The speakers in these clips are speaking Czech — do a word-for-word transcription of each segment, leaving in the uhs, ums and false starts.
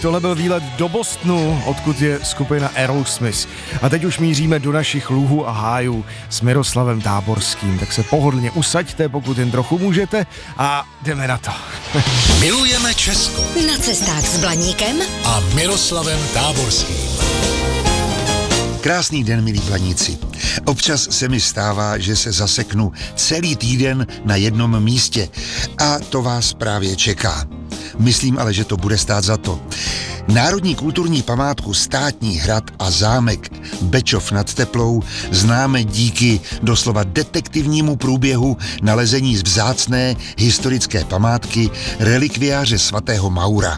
Tohle byl výlet do Bostonu, odkud je skupina Aerosmith. A teď už míříme do našich lůhů a hájů s Miroslavem Táborským. Tak se pohodlně usaďte, pokud jen trochu můžete, a jdeme na to. Milujeme Česko. Na cestách s Blaníkem a Miroslavem Táborským. Krásný den, milí Blaníci. Občas se mi stává, že se zaseknu celý týden na jednom místě a to vás právě čeká. Myslím ale, že to bude stát za to. Národní kulturní památku Státní hrad a zámek Bečov nad Teplou známe díky doslova detektivnímu průběhu nalezení z vzácné historické památky relikviáře svatého Maura.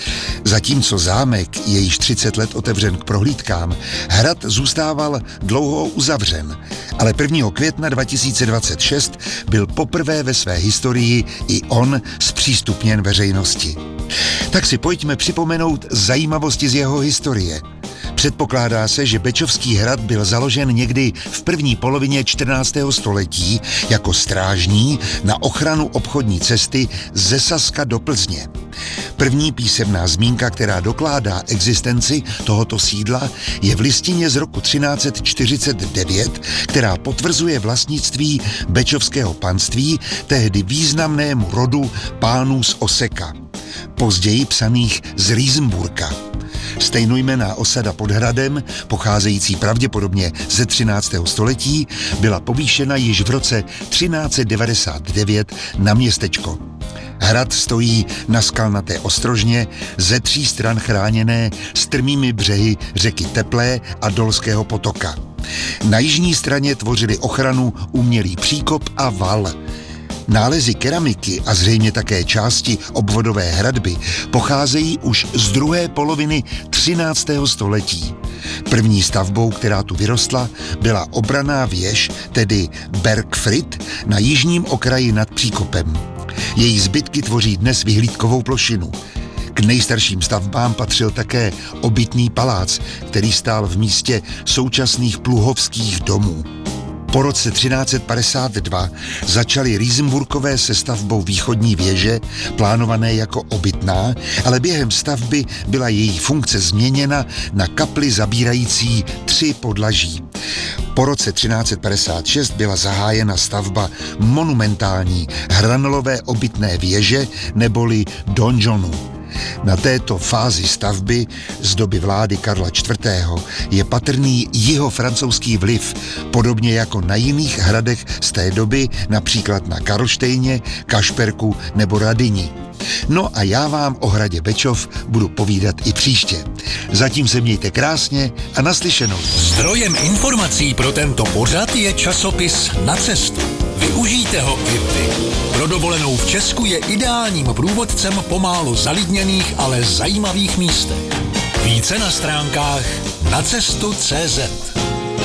Zatímco zámek je již třicet let otevřen k prohlídkám, hrad zůstával dlouho uzavřen, ale prvního května dva tisíce dvacet šest byl poprvé ve své historii i on zpřístupněn veřejnosti. Tak si pojďme připomenout zajímavosti z jeho historie. Předpokládá se, že Bečovský hrad byl založen někdy v první polovině čtrnáctého století jako strážní na ochranu obchodní cesty ze Saska do Plzně. První písemná zmínka, která dokládá existenci tohoto sídla, je v listině z roku třináct set čtyřicet devět, která potvrzuje vlastnictví Bečovského panství tehdy významnému rodu pánů z Oseka, později psaných z Rýsenburka. Stejnojmenná osada pod hradem, pocházející pravděpodobně ze třináctého století, byla povýšena již v roce třináct set devadesát devět na městečko. Hrad stojí na skalnaté ostrožně, ze tří stran chráněné strmými břehy řeky Teplé a Dolského potoka. Na jižní straně tvořili ochranu umělý příkop a val. Nálezy keramiky a zřejmě také části obvodové hradby pocházejí už z druhé poloviny třináctého století. První stavbou, která tu vyrostla, byla obranná věž, tedy Bergfried, na jižním okraji nad příkopem. Její zbytky tvoří dnes vyhlídkovou plošinu. K nejstarším stavbám patřil také obytný palác, který stál v místě současných pluhovských domů. Po roce třináct set padesát dva začaly Rýsenburkové se stavbou východní věže, plánované jako obytná, ale během stavby byla její funkce změněna na kapli zabírající tři podlaží. Po roce třináct set padesát šest byla zahájena stavba monumentální hranolové obytné věže neboli donžonu. Na této fázi stavby z doby vlády Karla čtvrtého. je patrný jihofrancouzský vliv, podobně jako na jiných hradech z té doby, například na Karlštejně, Kašperku nebo Radyni. No a já vám o hradě Bečov budu povídat i příště. Zatím se mějte krásně a naslyšenou. Zdrojem informací pro tento pořad je časopis Na cestu. Využijte ho i vy. Pro dovolenou v Česku je ideálním průvodcem po málo zalidněných, ale zajímavých místech. Více na stránkách nacestu tečka cé zet.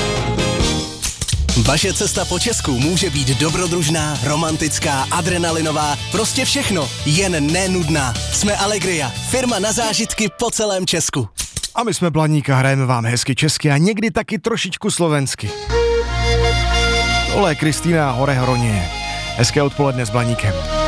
Vaše cesta po Česku může být dobrodružná, romantická, adrenalinová, prostě všechno, jen nenudná. Jsme Allegria, firma na zážitky po celém Česku. A my jsme Blaník a hrajeme vám hezky česky a někdy taky trošičku slovensky. Tohle je Kristýna Hore Hroně. Hezké odpoledne s Blaníkem.